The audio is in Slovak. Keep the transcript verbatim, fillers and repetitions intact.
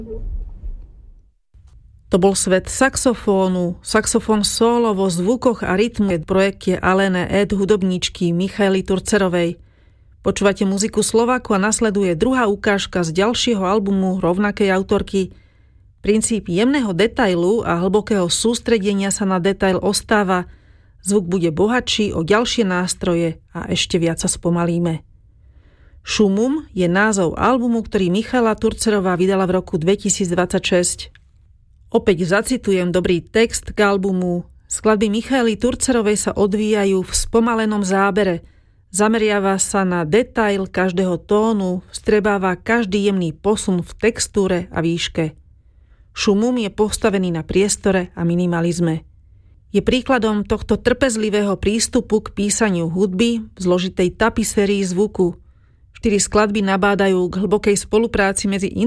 To bol svet saxofónu, saxofón solo vo zvukoch a rytmu v projekte Alene Ed hudobníčky Michaely Turcerovej. Počúvate muziku Slováku a nasleduje druhá ukážka z ďalšieho albumu rovnakej autorky. Princíp jemného detailu a hlbokého sústredenia sa na detail ostáva. Zvuk bude bohatší o ďalšie nástroje a ešte viac sa spomalíme. Šumum je názov albumu, ktorý Michaela Turcerová vydala v roku dvetisícdvadsaťšesť. Opäť zacitujem dobrý text k albumu. Skladby Michaely Turcerovej sa odvíjajú v spomalenom zábere. Zameriava sa na detail každého tónu, vstrebáva každý jemný posun v textúre a výške. Šumum je postavený na priestore a minimalizme. Je príkladom tohto trpezlivého prístupu k písaniu hudby v zložitej tapisérii zvuku. Štyri skladby nabádajú k hlbokej spolupráci medzi